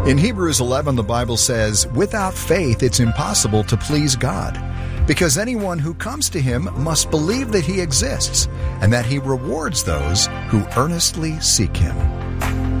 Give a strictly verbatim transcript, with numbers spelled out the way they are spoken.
In Hebrews eleven, the Bible says, "Without faith it's impossible to please God, because anyone who comes to him must believe that he exists and that he rewards those who earnestly seek him."